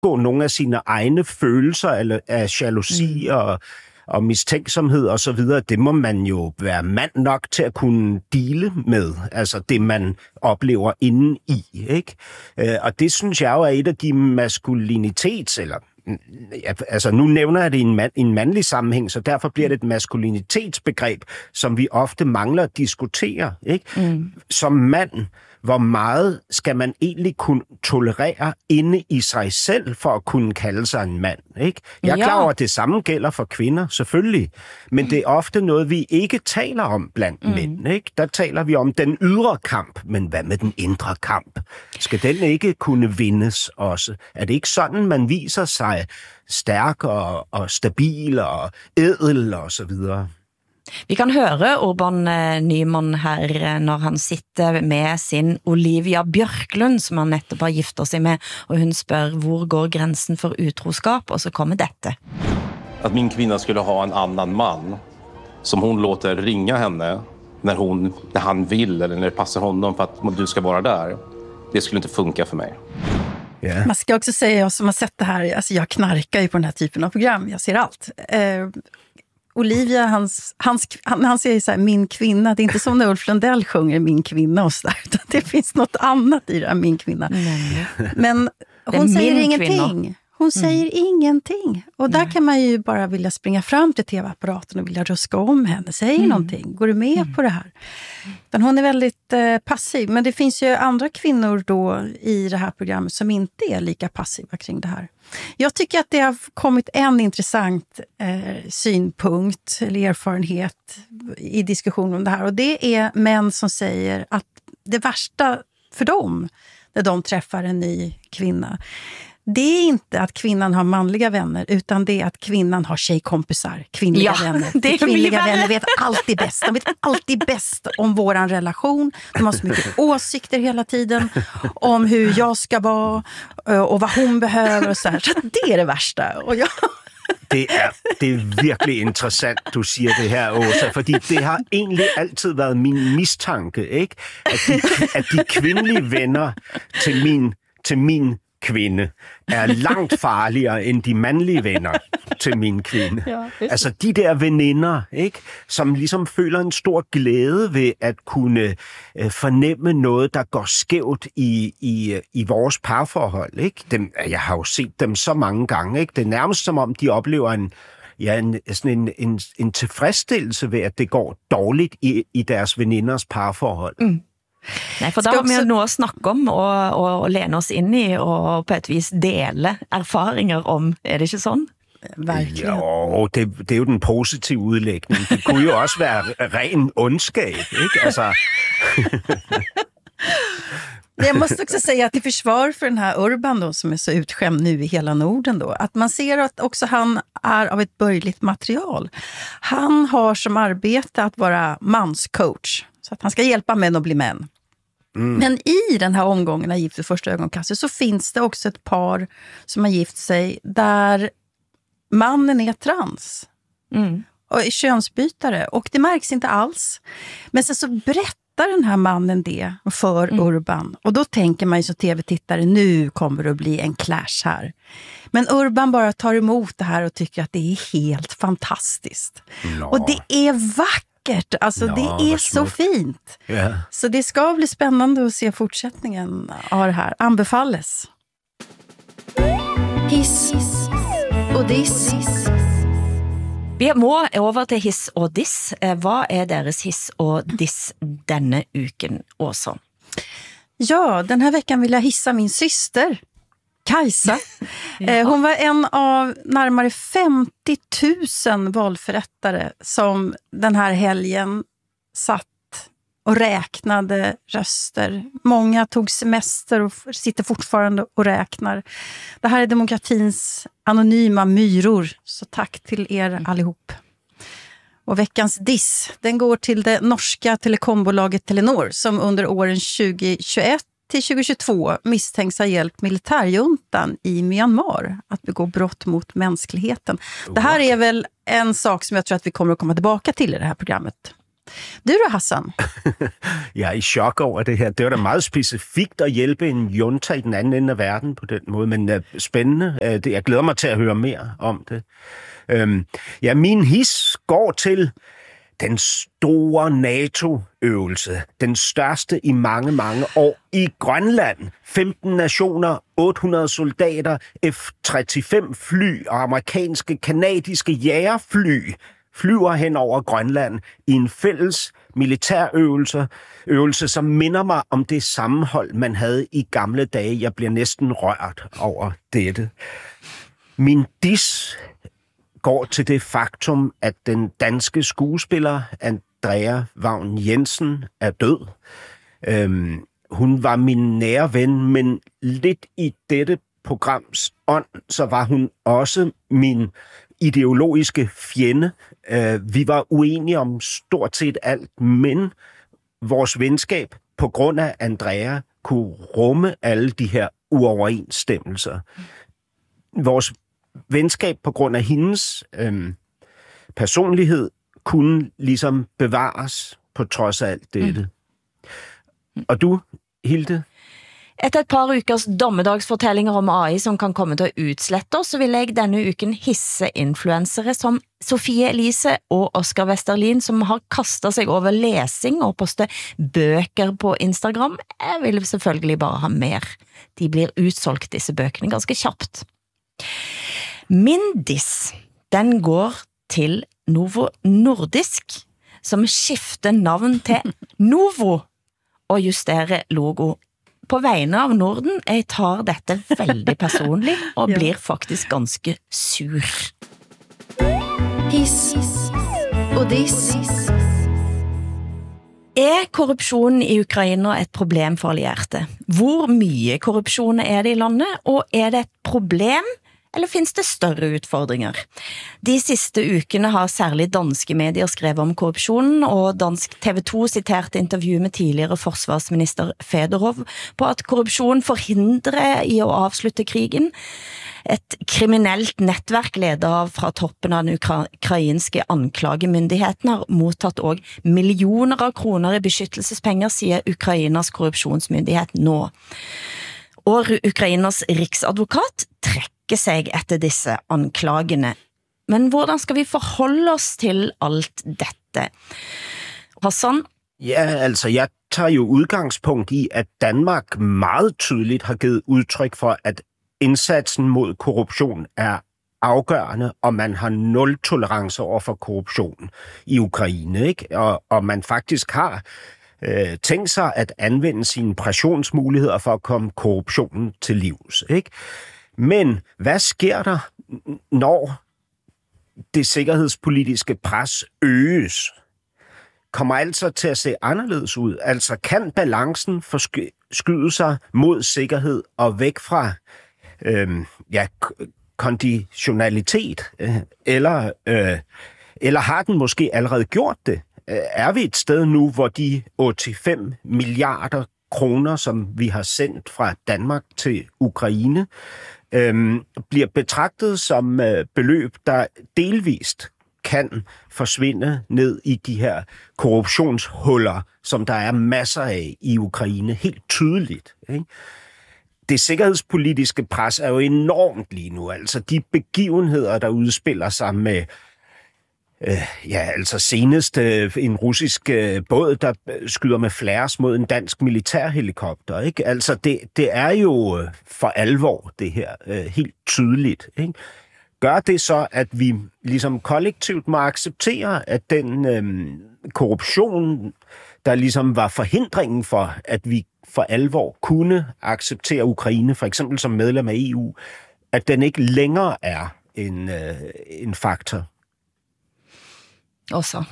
imødegå nogle af sine egne følelser eller af jalousi og mistænksomhed og så videre, det må man jo være mand nok til at kunne deale med. Altså det, man oplever inde i, ikke? Og det synes jeg jo er et af de maskulinitets, eller altså nu nævner jeg det i en mandlig sammenhæng, så derfor bliver det et maskulinitetsbegreb, som vi ofte mangler at diskutere, ikke? Som mand, hvor meget skal man egentlig kunne tolerere inde i sig selv for at kunne kalde sig en mand, ikke? Jeg er klar over, at det samme gælder for kvinder, selvfølgelig. Men det er ofte noget, vi ikke taler om blandt mænd, ikke? Der taler vi om den ydre kamp, men hvad med den indre kamp? Skal den ikke kunne vindes også? Er det ikke sådan, man viser sig stærk og stabil og ædel og så videre? Vi kan høre Urban Nyman her, når han sitter med sin Olivia Björklund, som han netop har giftet sig med, og hun spørger, hvor går gränsen for utroskap, og så kommer dette. Att min kvinna skulle ha en annan man som hon låter ringa henne när han vill eller när det passar honom för att du ska vara där. Det skulle inte funka för mig. Yeah. Man ska också säga, jag som har sett det här, alltså jag knarkar ju på den här typen av program, jag ser allt. Olivia, han säger så här, min kvinna, det är inte som när Ulf Lundell sjunger min kvinna och så där, utan det finns något annat i det här, min kvinna. Men hon säger ingenting. Hon säger ingenting. Och där kan man ju bara vilja springa fram till tv-apparaten och vilja ruska om henne. Säg någonting. Går du med på det här? Men hon är väldigt passiv. Men det finns ju andra kvinnor då i det här programmet som inte är lika passiva kring det här. Jag tycker att det har kommit en intressant synpunkt eller erfarenhet i diskussionen om det här. Och det är män som säger att det värsta för dem när de träffar en ny kvinna, det är inte att kvinnan har manliga vänner, utan det är att kvinnan har tjejkompisar, kvinnliga vänner. Det kvinnliga vänner vet alltid bäst. De vet alltid bäst om våran relation. De har så mycket åsikter hela tiden om hur jag ska vara och vad hon behöver och så här. Så det är det värsta. Och Det er virkelig interessant, du siger det her, Åsa, fordi det har egentlig altid været min mistanke, ikke? At de kvindelige venner til min kvinde er langt farligere end de mandlige venner til min kvinde. Ja, altså de der veninder, ikke, som ligesom føler en stor glæde ved at kunne fornemme noget, der går skævt i vores parforhold, ikke? Jeg har jo set dem så mange gange, ikke? Det er nærmest som om de oplever en tilfredsstillelse ved at det går dårligt i deres veninders parforhold. Nej, for da har vi jo noe å snakke om og lene oss inn i og på et vis dele erfaringer om, er det ikke sånn? Verkligen. Jo, det er jo den positive udlægning. Det kunne jo også være ren ondskab, ikke? Altså... Jag måste också säga att i försvar för den här Urban då, som är så utskämd nu i hela Norden då, att man ser att också han är av ett borgerligt material. Han har som arbete att vara manscoach, så att han ska hjälpa män att bli män. Men i den här omgången av Gift vid första ögonkastet så finns det också ett par som har gift sig där mannen är trans och är könsbytare, och det märks inte alls. Men sen så berättar den här mannen det för Urban, och då tänker man ju som tv-tittare, nu kommer det att bli en clash här. Men Urban bara tar emot det här och tycker att det är helt fantastiskt. Och det är vackert, alltså det är så fint. Yeah. Så det ska bli spännande att se fortsättningen av det här. Anbefalles. Hiss och diss. Vi må over til hiss og diss. Hvad er deres hiss og diss denne uken også? Ja, den här veckan vill jag hissa min syster, Kajsa. Hon var en av närmare 50 000 valförrättare som den här helgen satt och räknade röster. Många tog semester och sitter fortfarande och räknar. Det här är demokratins anonyma myror, så tack till er allihop. Och veckans diss, den går till det norska telekombolaget Telenor, som under åren 2021 till 2022 misstänks ha hjälpt militärjuntan i Myanmar att begå brott mot mänskligheten. Det här är väl en sak som jag tror att vi kommer att komma tillbaka till i det här programmet. Du då, Hassan? Jeg er i chok over det her. Det var da meget specifikt at hjælpe en junta i den anden ende af verden på den måde, men spændende. Jeg glæder mig til at høre mere om det. Ja, min his går til den store NATO-øvelse. Den største i mange, mange år i Grønland. 15 nationer, 800 soldater, F-35 fly og amerikanske, kanadiske jagerfly flyver hen over Grønland i en fælles militærøvelse, som minder mig om det sammenhold, man havde i gamle dage. Jeg bliver næsten rørt over dette. Min diss går til det faktum, at den danske skuespiller Andrea Vagn Jensen er død. Hun var min nære ven, men lidt i dette programs ånd, så var hun også min ideologiske fjende. Vi var uenige om stort set alt, men vores venskab på grund af Andrea kunne rumme alle de her uoverensstemmelser. Vores venskab på grund af hendes personlighed kunne ligesom bevares på trods af alt dette. Og du, Hilde? Etter et par ukers dommedagsfortællinger om AI, som kan komme til at utslette oss, så vil jeg denne uken hisse influencere som Sofie Elise og Oscar Westerlin, som har kastet sig over læsing og postet bøker på Instagram. Jeg vil selvfølgelig bare ha mer. De blir utsolgt, disse bøkene, ganske kjapt. Min diss, den går til Novo Nordisk, som skifter navn til Novo og justerer logo. På vegne av Norden, jeg tar dette veldig personligt og blir faktisk ganske sur. Hiss og diss. Er korruption i Ukraina et problem for allierte? Hvor mye korruption er det i landet, og er det et problem, eller finns det større utfordringer? De siste ukene har særlig danske medier skrevet om korruptionen, og dansk TV2 citerte intervju med tidligere forsvarsminister Fedorov på at korruption forhindrer i at avslutte krigen. Et kriminelt nettverk ledet fra toppen av den ukrainske anklagemyndigheten har mottatt også millioner av kroner i beskyttelsespenger, sier Ukrainas korruptionsmyndighet nå. Og Ukrainas riksadvokat trekker sig etter disse anklagene. Men hvordan skal vi forholde oss til alt dette? Hassan? Ja, altså jeg tager jo udgangspunkt i, at Danmark meget tydeligt har givet udtryk for, at indsatsen mod korruption er afgørende, og man har 0 tolerance over for korruption i Ukraine, ikke? Og man faktisk har tænkt sig at anvende sine pressionsmuligheder for at komme korruptionen til livs, ikke? Men hvad sker der, når det sikkerhedspolitiske pres øges? Kommer altså til at se anderledes ud? Altså kan balancen forskyde sig mod sikkerhed og væk fra konditionalitet? Eller har den måske allerede gjort det? Er vi et sted nu, hvor de 85 milliarder kroner, som vi har sendt fra Danmark til Ukraine, bliver betragtet som beløb, der delvist kan forsvinde ned i de her korruptionshuller, som der er masser af i Ukraine, helt tydeligt, ikke? Det sikkerhedspolitiske pres er jo enormt lige nu. Altså de begivenheder, der udspiller sig med altså senest en russisk båd, der skyder med flares mod en dansk militærhelikopter, ikke? Altså det er jo for alvor det her, helt tydeligt, ikke? Gør det så, at vi ligesom kollektivt må acceptere, at den korruption, der ligesom var forhindringen for, at vi for alvor kunne acceptere Ukraine, for eksempel som medlem af EU, at den ikke længere er en faktor? Också.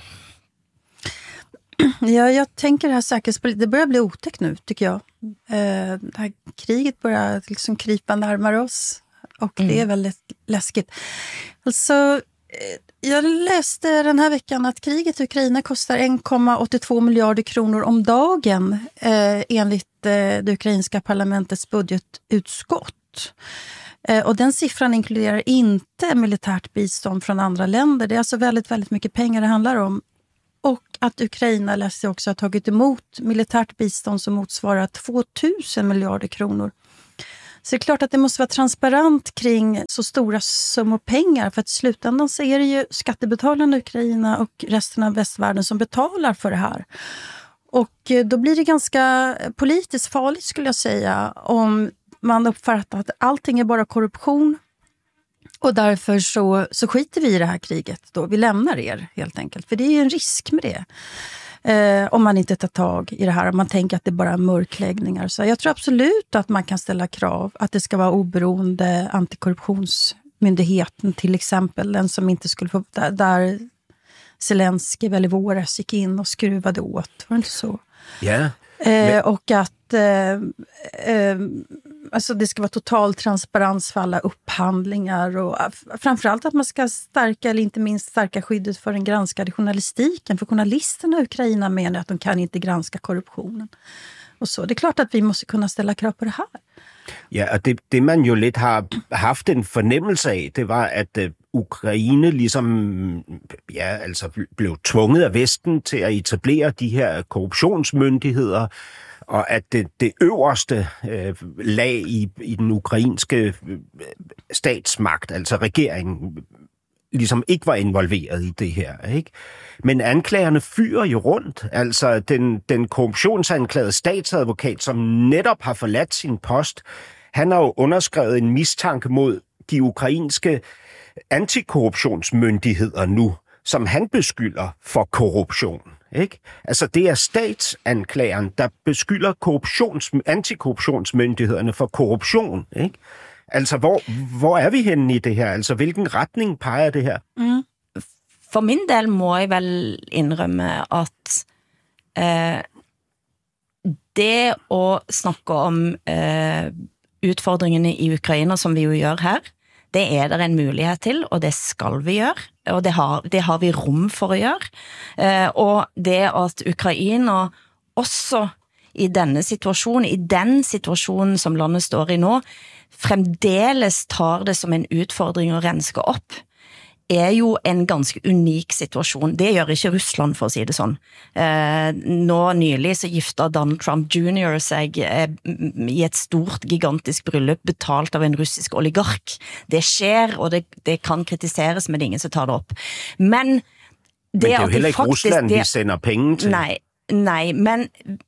Ja, jag tänker det här säkerhetspolitiken, det börjar bli otäckt nu, tycker jag. Det här kriget börjar liksom krypa närmare oss, och det är väldigt läskigt. Alltså, jag läste den här veckan att kriget i Ukraina kostar 1,82 miljarder kronor om dagen, enligt det ukrainska parlamentets budgetutskott. Och den siffran inkluderar inte militärt bistånd från andra länder. Det är alltså väldigt, väldigt mycket pengar det handlar om. Och att Ukraina läste också har tagit emot militärt bistånd som motsvarar 2000 miljarder kronor. Så det är klart att det måste vara transparent kring så stora summor pengar. För att i slutändan så är det ju skattebetalarna i Ukraina och resten av västvärlden som betalar för det här. Och då blir det ganska politiskt farligt skulle jag säga om man uppfattar att allting är bara korruption. Och därför så skiter vi i det här kriget då. Vi lämnar er helt enkelt. För det är ju en risk med det. Om man inte tar tag i det här. Om man tänker att det bara är mörkläggningar. Så jag tror absolut att man kan ställa krav. Att det ska vara oberoende antikorruptionsmyndigheten till exempel. Den som inte skulle få... Där Zelensky väl i våras gick in och skruvade åt. Var det inte så? Ja. Och att alltså det ska vara total transparens för alla upphandlingar och framförallt att man ska stärka eller inte minst stärka skyddet för den granskade journalistiken. För journalisterna i Ukraina menar att de kan inte granska korruptionen. Och så. Det är klart att vi måste kunna ställa krav på det här. Ja, og det man jo lidt har haft en fornemmelse af, det var, at Ukraine ligesom blev tvunget af Vesten til at etablere de her korruptionsmyndigheder, og at det øverste lag i den ukrainske statsmagt, altså regeringen, ligesom ikke var involveret i det her, ikke? Men anklagerne fyrer jo rundt. Altså den korruptionsanklagede statsadvokat, som netop har forladt sin post, han har jo underskrevet en mistanke mod de ukrainske antikorruptionsmyndigheder nu, som han beskylder for korruption. Ikke? Altså det er statsanklageren, der beskylder antikorruptionsmyndighederne for korruption. Ikke? Altså hvor er vi henne i det her? Altså hvilken retning peger det her? Mm. For min del må jeg vel indrømme at det å snakke om utfordringene i Ukraina, som vi jo gjør her, det er der en mulighet til, og det skal vi gjøre, og det har vi rom for å gjøre. Og det at Ukraina også i denne situasjonen, i den situasjonen som landet står i nå, fremdeles tar det som en utfordring å renske opp, er jo en ganske unik situasjon. Det gjør ikke Russland, for å si det sånn. Nå nylig så gifta Donald Trump Jr. seg i et stort, gigantisk bryllup betalt av en russisk oligark. Det skjer, og det kan kritiseres, men det er ingen som tar det opp. Men det er jo heller ikke Russland vi sender penge til. Nei, men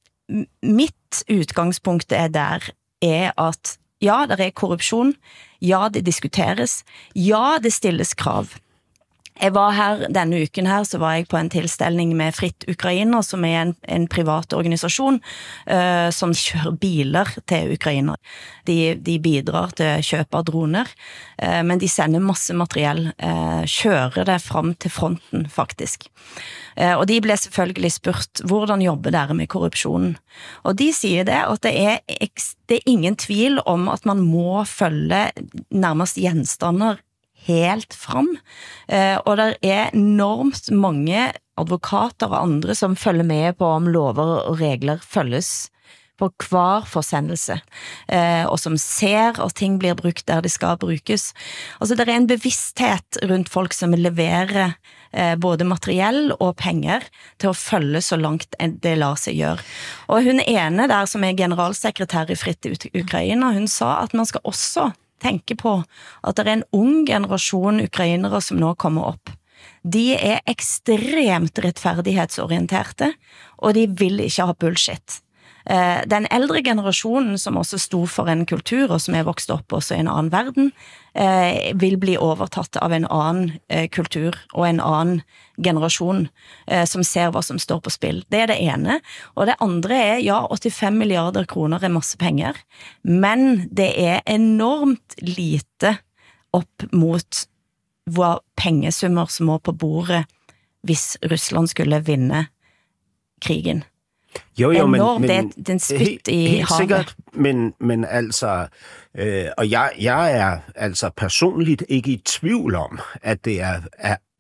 mitt utgangspunkt der at ja, det er korrupsjon, ja, det diskuteres, ja, det stilles krav. Jeg var her denne uken her, så var jeg på en tilstelning med Fritt Ukraina, som er en privat organisasjon som kjører biler til Ukraina. De bidrar til kjøp av droner, men de sender masse materiell, kjører det fram til fronten faktisk. Og de ble selvfølgelig spurt, hvordan jobber dere med korrupsjonen? Og de sier det, at det er ingen tvil om at man må følge nærmest gjenstander helt fram, og det er enormt mange advokater og andre som følger med på om lover og regler følges på hver forsendelse, og som ser at ting blir brukt der det skal brukes. Altså det er en bevissthet rundt folk som leverer både materiell og penger til å følge så langt det lar seg gjøre. Og hun ene der som er generalsekretær i Fritt Ukraina, hun sa at man skal også tenke på at det er en ung generasjon ukrainere som nå kommer opp. De er ekstremt rettferdighetsorienterte, og de vil ikke ha bullshit. Den eldre generasjonen som også stod for en kultur og som er vokst opp også i en annen verden vil bli overtatt av en annen kultur og en annen generasjon som ser hva som står på spill. Det er det ene. Og det andre er, ja, 85 milliarder kroner er masse penger, men det er enormt lite opp mot hva pengesummer som må på bordet hvis Russland skulle vinne krigen. Jo, enormt, men den spytt i helt havet. Sikkert, men altså, og jeg er altså personligt ikke i tvivl om, at det er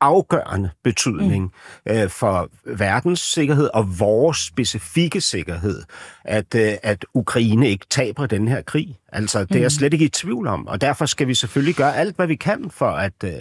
afgørende betydning for verdens sikkerhed og vores specifikke sikkerhed, at Ukraine ikke taber den her krig. Altså, det er jeg slet ikke i tvivl om, og derfor skal vi selvfølgelig gøre alt, hvad vi kan for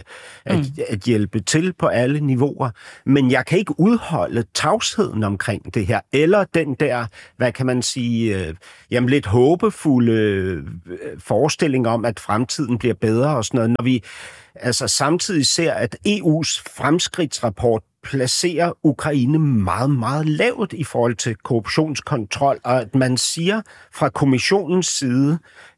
at hjælpe til på alle niveauer. Men jeg kan ikke udholde tavsheden omkring det her, eller den der, hvad kan man sige, lidt håbefulde forestilling om, at fremtiden bliver bedre og sådan noget, når vi samtidig ser, at EU's fremskridtsrapport placerer Ukraine meget, meget lavt i forhold til korruptionskontrol, og at man siger fra kommissionens side,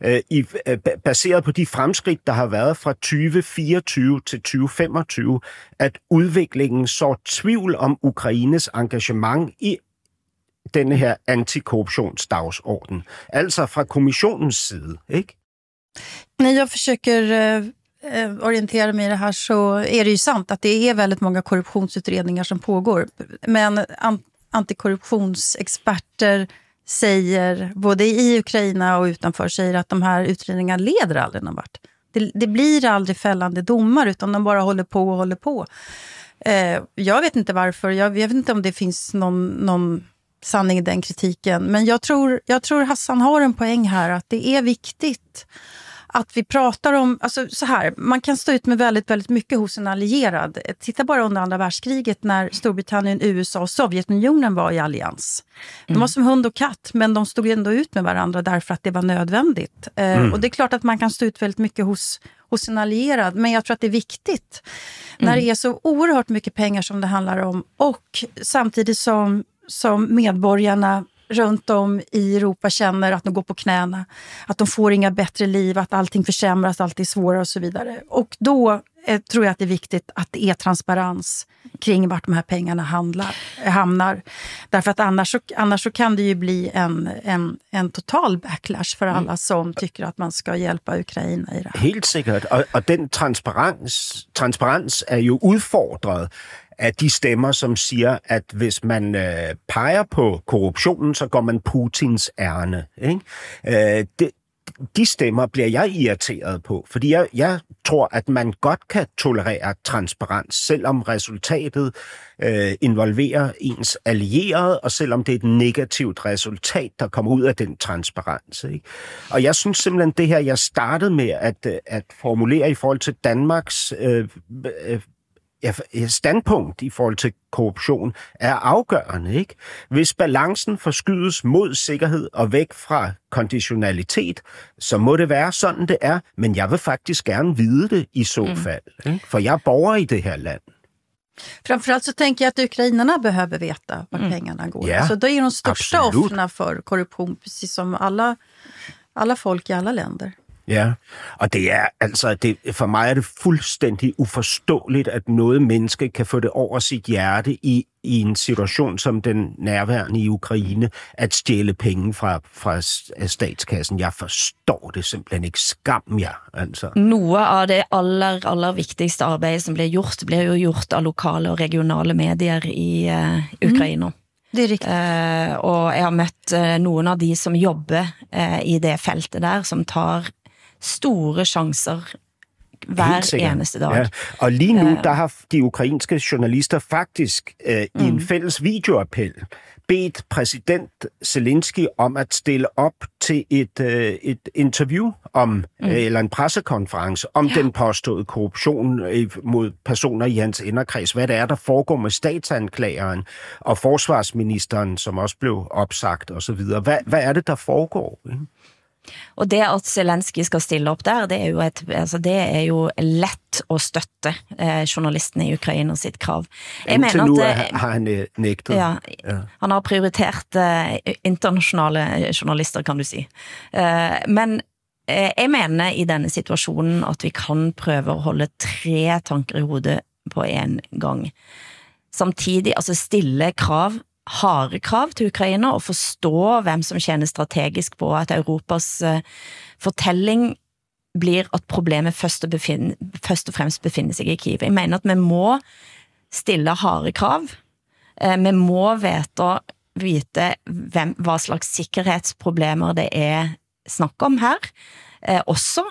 baseret på de fremskridt, der har været fra 2024 til 2025, at udviklingen så tvivl om Ukraines engagement i denne her antikorruptionsdagsorden. Altså fra kommissionens side, ikke? När jag försöker orientera mig i det här så är det ju sant att det är väldigt många korruptionsutredningar som pågår. Men antikorruptionsexperter säger, både i Ukraina och utanför, säger att de här utredningarna leder aldrig någon vart. Det blir aldrig fällande domar, utan de bara håller på och håller på. Jag vet inte varför, jag vet inte om det finns någon sanning i den kritiken. Men jag tror Hassan har en poäng här, att det är viktigt att vi pratar om, alltså så här, man kan stå ut med väldigt, väldigt mycket hos en allierad. Titta bara under andra världskriget när Storbritannien, USA och Sovjetunionen var i allians. De var som hund och katt, men de stod ändå ut med varandra därför att det var nödvändigt. Och det är klart att man kan stå ut väldigt mycket hos en allierad, men jag tror att det är viktigt när det är så oerhört mycket pengar som det handlar om, och samtidigt som medborgarna runt om i Europa känner att de går på knäna, att de får inga bättre liv, att allting försämras, allt är svårare och så vidare. Och då tror jag att det är viktigt att det är transparens kring vart de här pengarna hamnar. Därför att annars så kan det ju bli en total backlash för alla som tycker att man ska hjälpa Ukraina i det här. Helt sikkert, og den transparens er jo udfordret af de stemmer, som siger, at hvis man peger på korruptionen, så går man Putins ærne. Ikke? De stemmer bliver jeg irriteret på, fordi jeg tror, at man godt kan tolerere transparens, selvom resultatet involverer ens allierede, og selvom det er et negativt resultat, der kommer ud af den transparens. Ikke? Og jeg synes simpelthen, det her, jeg startede med at formulere i forhold til Danmarks standpunkt i forhold til korruption er afgørende, ikke? Hvis balancen forskydes mod sikkerhed og væk fra konditionalitet, så må det være sådan, det er, men jeg vil faktisk gerne vide det i så fald, ikke? For jeg er borger i det her land. Framförallt så tänker jag att ukrainarna behöver veta vart pengarna går. Ja, alltså, då är de största absolut. offren för korruption, precis som alla folk i alla länder. Ja, og det er for mig er det fuldstændig uforståeligt, at noget menneske kan få det over sit hjerte i en situation som den nærværende i Ukraine, at stjæle penge fra statskassen. Jeg forstår det simpelthen ikke. Skam jer, altså. Noe av det aller vigtigste arbejde, som bliver jo gjort av lokale og regionale medier i Ukraina. Det är riktigt. Og jeg har mødt nogen av de som jobber i det feltet der, som tar store chancer hver eneste dag. Ja. Og lige nu, der har de ukrainske journalister faktisk i en fælles videoappel bedt præsident Zelensky om at stille op til et interview om, eller en pressekonference om den påståede korruption mod personer i hans inderkreds. Hvad det er, der foregår med statsanklageren og forsvarsministeren, som også blev opsagt osv. Hvad er det, der foregår? Og det at Zelensky skal stille op der, det er jo let at støtte journalistene i Ukraina sitt krav. Indtil nu har han nægtet. Ja, han har prioritert internationale journalister, kan du sige. Men jeg mener i denne situationen, at vi kan prøve at holde 3 tanker i hovedet på en gang. Samtidig, altså stille krav, harde krav til Ukraina og forstå hvem som tjener strategisk på at Europas fortelling blir at problemet først og fremst befinder sig i Kiev. Jeg mener at vi må stille harde krav. Vi må vite hvad slags sikkerhedsproblemer det er snakk om her. Også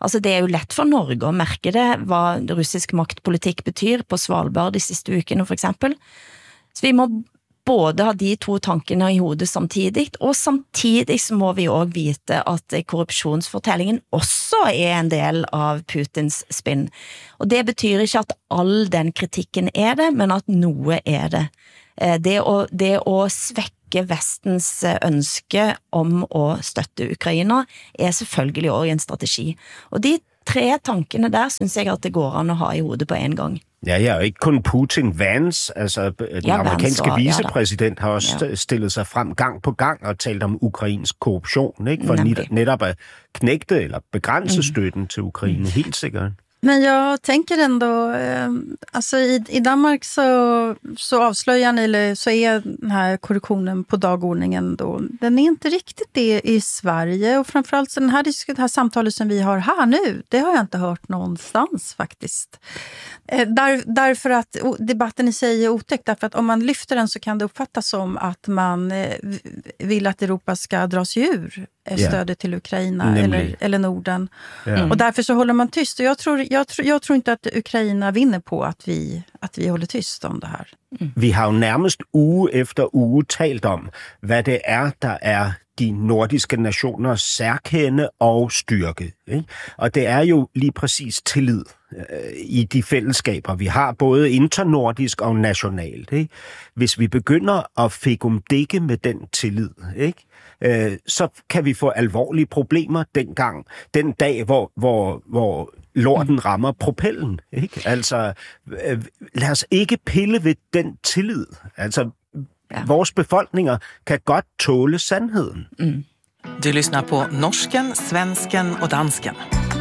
Altså det jo lett for Norge å merke det, hva russisk maktpolitikk betyr på Svalbard de siste ukene for eksempel. Så vi må både ha de to tankene i hodet samtidig, og samtidig så må vi også vite at korrupsjonsfortellingen også en del av Putins spinn. Og det betyr ikke at all den kritikken det, men at noe det. Det å svekke Vestens ønske om å støtte Ukraina selvfølgelig også en strategi. Og de tre tankene der synes jeg at det går an å ha i hodet på en gang. Ja, og ikke kun Putin, Vance, altså den amerikanske vicepræsident har også stillet sig frem gang på gang og talt om ukrainsk korruption, ikke? For netop at knægte eller begrænse støtten til Ukraine, helt sikkert. Men jag tänker ändå, alltså i Danmark så avslöjar ni, eller så den här korruptionen på dagordningen då, den inte riktigt det i Sverige, och framförallt så det här samtalet som vi har här nu, det har jag inte hört någonstans faktiskt. Därför att debatten i sig är otäck, därför att om man lyfter den så kan det uppfattas som att man vill att Europa ska dras ur stödet till Ukraina eller Norden. Och därför så håller man tyst, och jag tror inte att Ukraina vinner på att vi håller tyst om det här. Vi har jo nærmest uge efter uge talt om, hvad det der de nordiske nationers særkende og styrke. Ikke? Og det jo lige præcis tillid i de fællesskaber, vi har, både internordisk og nationalt. Ikke? Hvis vi begynder at fikumdikke med den tillid, ikke? Så kan vi få alvorlige problemer den dag, hvor lorten rammer propellen. Ikke? Altså, lad os ikke pille ved den tillid. Altså, vores befolkninger kan godt tåle sandheden. Du lyssnar på norsken, svensken och dansken.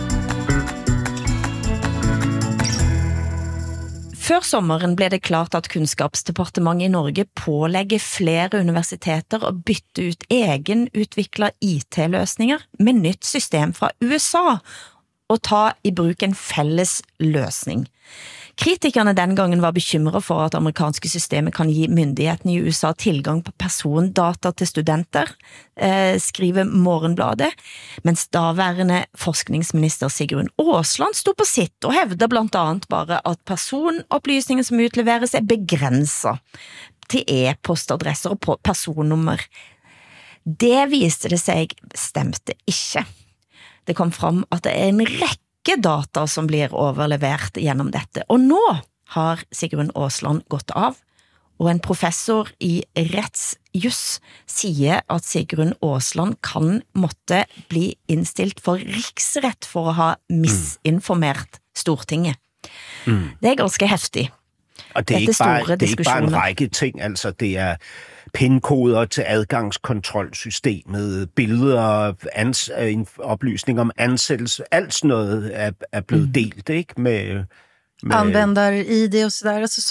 Før sommeren ble det klart at Kunnskapsdepartementet i Norge pålegger flere universiteter å bytte ut egenutviklet IT-løsninger med nytt system fra USA og ta i bruk en felles løsning. Kritikerne den gangen var bekymret for at amerikanske systemet kan gi myndighetene i USA tilgang på persondata til studenter, skriver Morgenbladet, mens daværende forskningsminister Sigrun Aasland stod på sitt og hevder blant annet bare at personopplysninger som utleveres begrenset til e-postadresser og personnummer. Det viste det seg stemte ikke. Det kom fram at det en rekke data som blir overlevert gjennom dette. Og nå har Sigrun Aasland gått av, og en professor i rettsjuss sier at Sigrun Aasland kan måtte bli innstilt for riksrett for å ha misinformert Stortinget. Det ganske heftig. Og det ikke bare en række ting, altså det pindkoder til adgangskontrolsystemet, billeder, oplysninger om ansættelse, alt sådan noget blevet delt, ikke? Med användar-ID och sådär. Alltså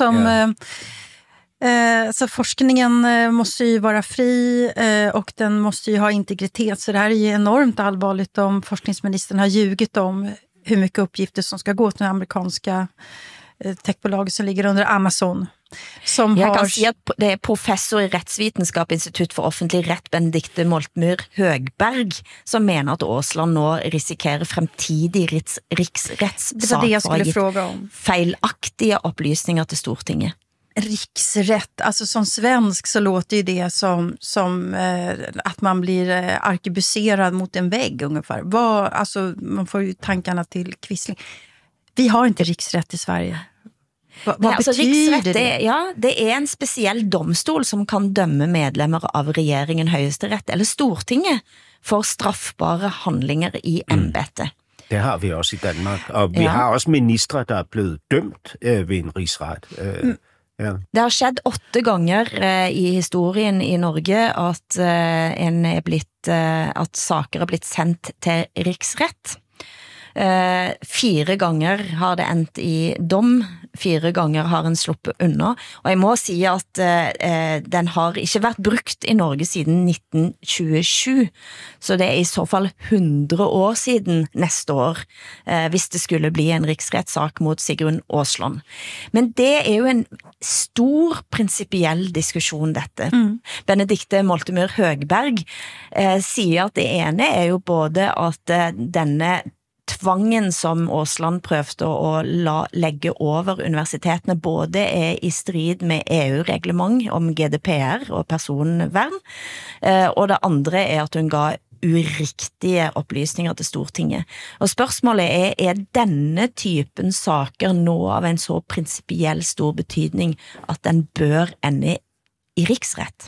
så forskningen måste ju vara fri och den måste ju ha integritet, så det här är ju enormt allvarligt om forskningsministern har ljugit om hur mycket uppgifter som ska gå till amerikanska techbolag som ligger under Amazon. Jeg kan si at det professor i Rettsvitenskap, Institutt for offentlig rett, Benedikte Moltmyr Høgberg, som mener at Aasland nå risikerer fremtidig riksrettssak for å gi feilaktige opplysninger til Stortinget. Riksrätt, alltså som svensk så låter ju det som att man blir arkebuserad mot en vägg ungefär. Alltså man får ju tankarna till Quisling. Vi har inte riksrätt i Sverige. Vad betyder det? Det en speciell domstol som kan dømme medlemmer av regjeringen, Høyesterett eller Stortinget for straffbare handlinger i embetet. Det har vi også i Danmark, og vi har også ministre, der blevet dømt ved en rigsret. Det har skjedd 8 ganger i historien i Norge at, at saker blitt sendt til riksrett. 4 ganger har det endt i dom, 4 ganger har en sluppet unna, og jeg må si at den har ikke vært brukt i Norge siden 1927, så det i så fall 100 år siden neste år, hvis det skulle bli en riksrettssak mot Sigrun Aasland. Men det jo en stor prinsipiell diskusjon dette. Benedikte Moltmyr Høgberg sier at det ene jo både at denne tvangen som Åsland prøvde å legge over universitetene både i strid med EU-reglement om GDPR og personvern, og det andre at hun ga uriktige opplysninger til Stortinget. Og spørsmålet denne typen saker nå av en så principiell stor betydning at den bør ende i riksrett?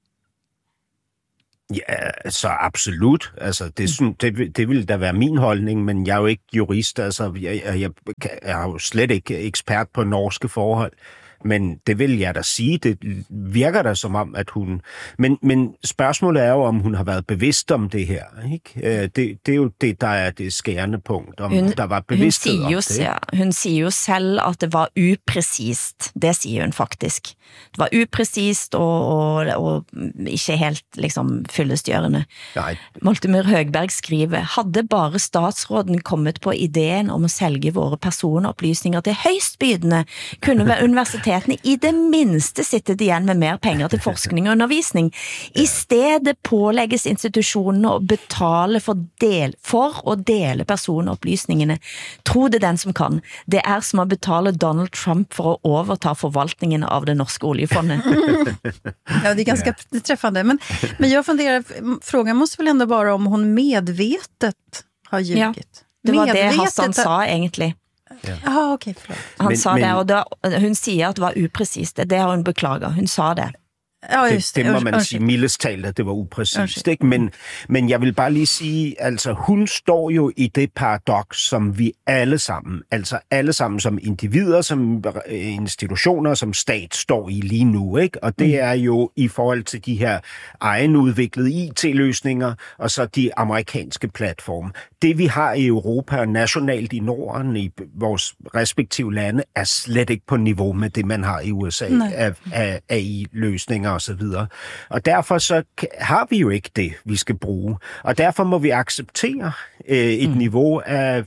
Ja, så absolut. Altså, det vil da være min holdning, men jeg er jo ikke jurist. Altså, jeg er jo slet ikke ekspert på norske forhold. Men det vil jeg da sige, det virker da som om, at hun... Men spørgsmålet jo, om hun har været bevidst om det her, ikke? Det er jo det, der det skærende punkt, om der var bevidsthed om det. Ja, hun siger jo selv, at det var upræcist. Det siger hun faktisk. Det var upræcist og ikke helt liksom fyldestgjørende. Moltemyr Høgberg skriver, hadde bare statsråden kommet på ideen om at sælge våre personoplysninger til høystbydende, kunne ved universitetene i det minste sittet igjen med mer penger til forskning og undervisning. I stedet pålegges institusjonene å betale for å dele personopplysningene. Tro det den som kan. Det som å betale Donald Trump for å overta forvaltningen av det norska oljefondet. Ja, det är ganska träffande. Men jag funderar, frågan måste väl ändå vara om hon medvetet har ljugit. Ja, det var det Hassan sa egentlig. Ja, okej, förlåt. Han sa det, og hun siger at det var upræcist. Det har hun beklaget. Hun sa det. Ja, just det må man sige mildest talt, at det var upræcist, ikke? Men jeg vil bare lige sige, altså hun står jo i det paradoks, som vi alle sammen som individer, som institutioner, som stat står i lige nu, ikke? Og det er jo i forhold til de her egenudviklede IT-løsninger, og så de amerikanske platforme. Det vi har i Europa og nationalt i Norden, i vores respektive lande, er slet ikke på niveau med det, man har i USA af AI-løsninger og så videre. Og derfor så har vi jo ikke det, vi skal bruge. Og derfor må vi acceptere et niveau af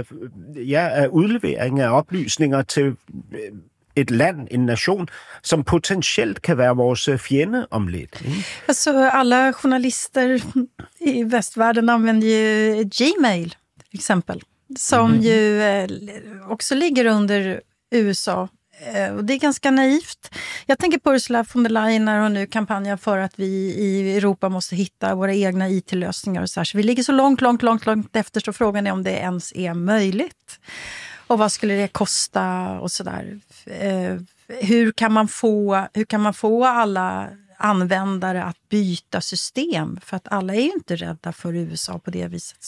udlevering af oplysninger til et land, en nation, som potentielt kan være vores fjende om lidt. Altså, alla journalister i västvärlden använder ju Gmail, till exempel, som ju också ligger under USA. Och det är ganska naivt. Jag tänker på Ursula von der Leyen när hon nu kampanjar för att vi i Europa måste hitta våra egna IT-lösningar och så här. Så vi ligger så långt efter, så frågan är om det ens är möjligt. Och vad skulle det kosta och så där. Hur kan man få alla användare att byta system? För att alla är ju inte rädda för USA på det viset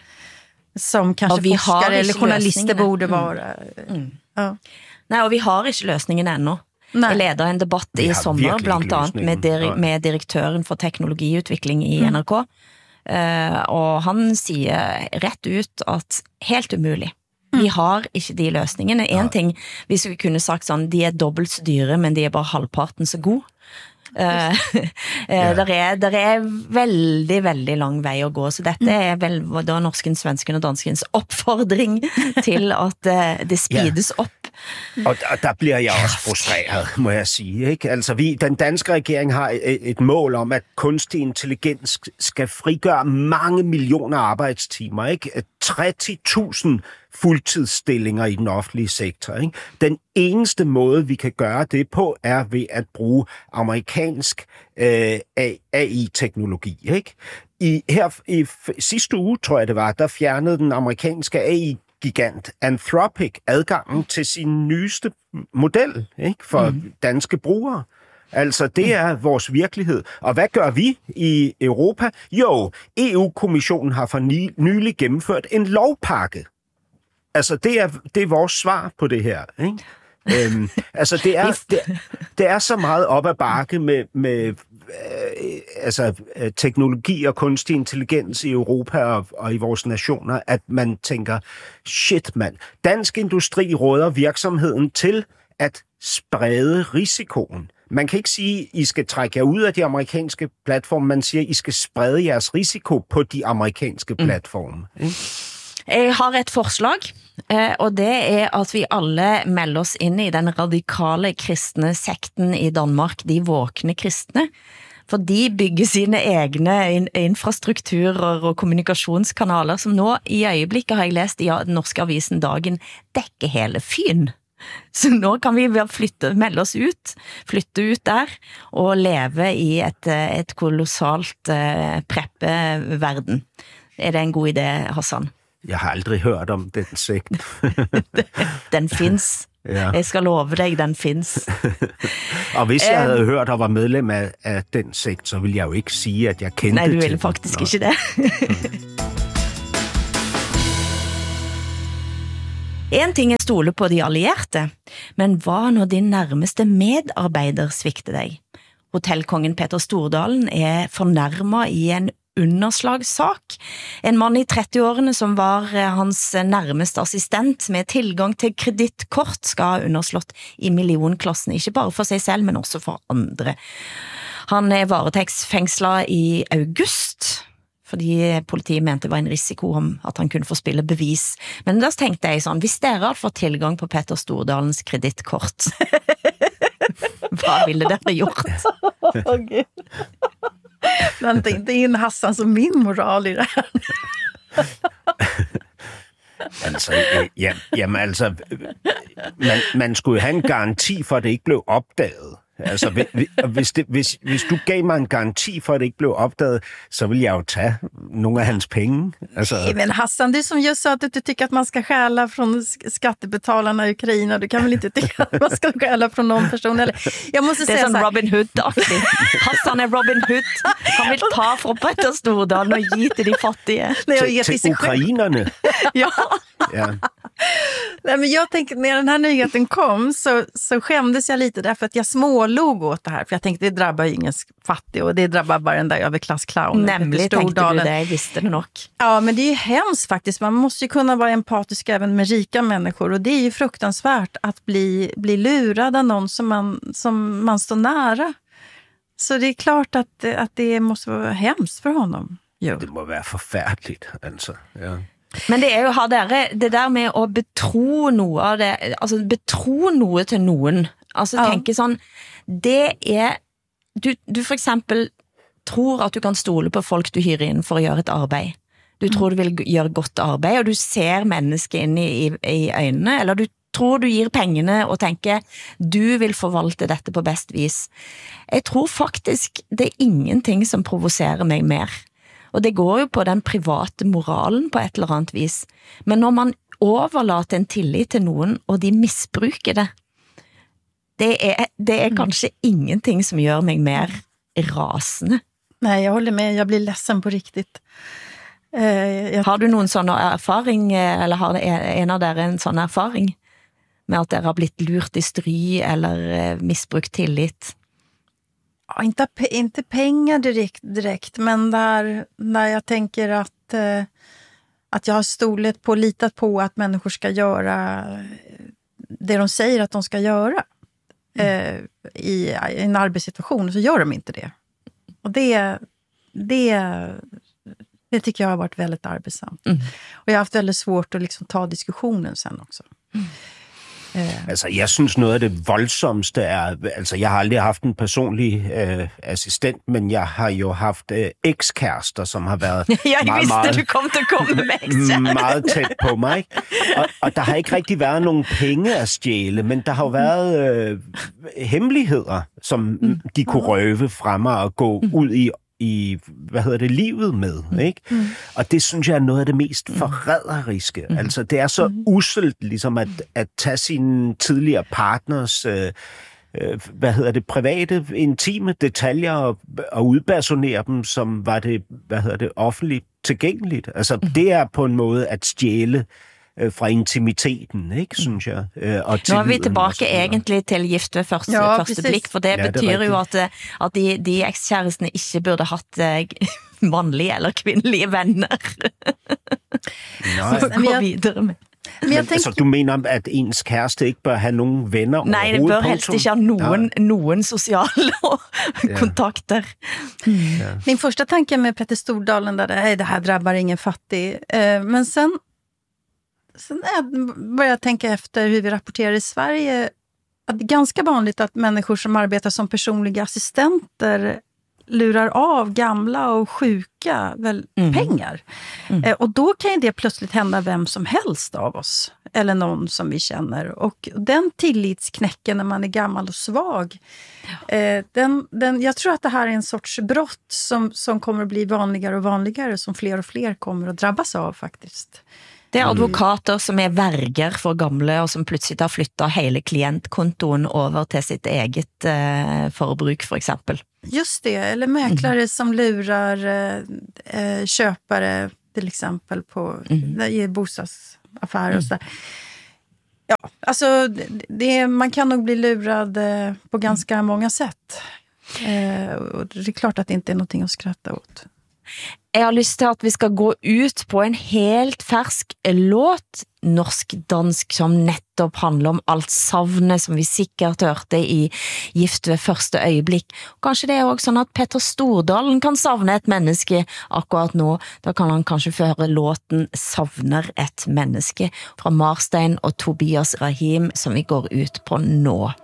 som kanske forskare eller journalister borde vara. Ja. Nej, og vi har ikke løsningen ennå. Jeg leder en debatt i sommer, blant annet med direktøren for teknologiutvikling i NRK, og han sier rett ut at helt umulig. Vi har ikke de løsningene. En ting, hvis vi kunne sagt sånn, de dobbelt så dyre, men de bare halvparten så god. Der veldig, veldig lang vei å gå, så dette vel da norskens, svensken og danskens oppfordring til at det speedes opp. Og der bliver jeg også frustreret, må jeg sige, ikke? Altså, den danske regering har et mål om, at kunstig intelligens skal frigøre mange millioner arbejdstimer, ikke? 30.000 fuldtidsstillinger i den offentlige sektor, ikke? Den eneste måde, vi kan gøre det på, er ved at bruge amerikansk AI-teknologi, ikke? I sidste uge, tror jeg det var, der fjernede den amerikanske AI-gigant Anthropic adgangen til sin nyeste model, ikke? For danske brugere. Altså, det er vores virkelighed. Og hvad gør vi i Europa? Jo, EU-kommissionen har for nylig gennemført en lovpakke. Altså, det er vores svar på det her, ikke? Altså, det er så meget op ad bakke med teknologi og kunstig intelligens i Europa og i vores nationer, at man tænker, shit mand, dansk industri råder virksomheden til at sprede risikoen. Man kan ikke sige, I skal trække jer ud af de amerikanske platforme, man siger, I skal sprede jeres risiko på de amerikanske platforme. Jeg har et forslag, og det at vi alle melder oss inn i den radikale kristne sekten i Danmark, de våkne kristne, For de bygger sine egne infrastrukturer og kommunikationskanaler, som nå i øjeblikket har jeg læst i den norske avisen Dagen, dekker hele Fyn. Så nå kan vi melde oss ut, flytte ut der, og leve i et kolossalt preppeverden. Er det en god idé, Hassan? Jeg har aldrig hørt om den sekt. Den findes. Ja. Jeg skal love dig, den findes. Og hvis jeg havde hørt og var medlem af den sekt, så ville jeg jo ikke sige, at jeg kendte til. Nej, du ville faktisk ikke det. En ting er stole på de allierte, men hva når din nærmeste medarbejder svikter dig? Hotellkongen Peter Stordalen er fornærmet i en underslagssak. En mann i 30-årene som var hans nærmeste assistent med tilgang til kreditkort skal ha underslått i millionklassen, ikke bare for sig selv, men også for andre. Han er varetektsfængslet i august, fordi politiet mente det var en risiko om at han kunne få spille bevis. Men da tenkte jeg sånn, hvis dere hadde fått tilgang på Peter Stordalens kreditkort, hva ville dere gjort? Gud. Blanda inte in Hassan som min moral i det här. Altså, jamen altså, man skulle have en garanti for, at det ikke blev opdaget. Altså, hvis du gav mig en garanti for, at det ikke blev opdaget, så ville jeg jo tage nogle af hans penge. Altså... Men Hassan, det är som just så att du tycker att man ska stjäla från skattebetalarna i Ukraina. Du kan väl inte tycka att man ska stjäla från någon person? Eller, jag måste säga det är som Robin Hood-aktigt. Hassan är Robin Hood. Han vill ta från Peter Stordalen och ge till de fattiga. Till ukrainerne. Ja. Ja. Nej, men jag tänker, när den här nyheten kom så skämdes jag lite därför att jag smålog åt det här. För jag tänkte, det drabbar ju ingen fattig och det drabbar bara den där överklassclownen. Nämligen tänkte du det, visste du nog. Ja, men det är ju hemskt faktiskt. Man måste ju kunna vara empatisk även med rika människor. Och det är ju fruktansvärt att bli lurad av någon som man står nära. Så det är klart att det måste vara hemskt för honom. Jo. Det må være forfærdeligt, altså. Ja. Men det er jo det der med å betro noe av det, altså betro noe til noen, altså tenke sånn, det er, du for eksempel tror at du kan stole på folk du hyrer inn for å gjøre et arbeid. Du tror du vil gjøre godt arbeid, og du ser mennesket inn i øynene, eller du tror du gir pengene og tenker, du vil forvalte dette på best vis. Jeg tror faktisk det er ingenting som provoserer meg mer. Og det går jo på den private moralen på et eller annet vis. Men når man overlater en tillit til noen, og de misbruker det, det er kanskje ingenting som gjør meg mer rasende. Nej, jag håller med. Jag blir ledsen på riktigt. Har du noen sånne erfaring, eller har en av dere en sånn erfaring med at dere har blitt lurt i stry eller misbrukt tillit? Ja, inte pengar direkt, men där jag tänker att jag har litat på att människor ska göra det de säger att de ska göra i en arbetssituation, så gör de inte det. Och det tycker jag har varit väldigt arbetsamt. Och jag har haft väldigt svårt att liksom ta diskussionen sen också. Altså, jeg synes noget af det voldsomste er, altså jeg har aldrig haft en personlig assistent, men jeg har jo haft ekskærester, som har været meget, du kom til at komme med ekskærester. Meget tæt på mig. Og der har ikke rigtig været nogen penge at stjæle, men der har jo været hemmeligheder, som de kunne røve fra mig og gå ud i livet med, ikke? Og det synes jeg er noget af det mest forræderiske. Altså, det er så usselt, ligesom at tage sine tidligere partners, private, intime detaljer og udpersonere dem, som var det, offentligt tilgængeligt. Altså, det er på en måde at stjæle fra intimiteten, ikke, synes jeg. Og nå er vi tilbake egentlig til gift ved første blikk, for det betyr jo at de ekskjærestene ikke burde hatt mannlige eller kvinnelige venner. Så gå videre med. Altså, du mener, at ens kæreste ikke bør have nogen venner overhovedet? Nej, det bør helst ikke have nogen sociale kontakter. Min första tanke med Peter Stordalen där, det här drabbar ingen fattig. Men sen börjar jag tänka efter hur vi rapporterar i Sverige, att det är ganska vanligt att människor som arbetar som personliga assistenter lurar av gamla och sjuka pengar. Och då kan ju det plötsligt hända vem som helst av oss. Eller någon som vi känner. Och den tillitsknäcken när man är gammal och svag. Jag tror att det här är en sorts brott som kommer att bli vanligare och vanligare. Som fler och fler kommer att drabbas av faktiskt. Det är advokater som är verger för gamla och som plötsligt har flyttat hela klientkonton över till sitt eget förbruk för exempel. Just det, eller mäklare som lurar köpare till exempel i bostadsaffärer och så där. Ja, alltså man kan nog bli lurad på ganska många sätt. Och det är klart att det inte är någonting att skratta åt. Jeg har lyst til at vi skal gå ut på en helt fersk låt, norsk-dansk, som nettopp handler om alt savnet som vi sikkert hørte i Gift ved første øyeblikk. Kanskje det er også sånn at Petter Stordalen kan savne et menneske akkurat nå. Da kan han kanskje få høre låten Savner et menneske fra Marstein og Tobias Rahim, som vi går ut på nå.